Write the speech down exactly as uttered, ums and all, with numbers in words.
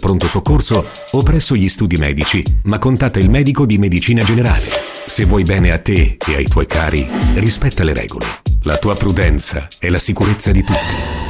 pronto soccorso o presso gli studi medici, ma contatta il medico di medicina generale. Se vuoi bene a te e ai tuoi cari, rispetta le regole. La tua prudenza è la sicurezza di tutti.